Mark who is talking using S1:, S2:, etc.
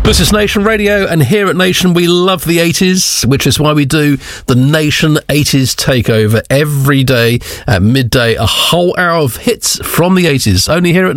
S1: This is Nation Radio, and here at Nation we love the 80s, which is why we do the Nation 80s Takeover every day at midday, a whole hour of hits from the 80s, only here at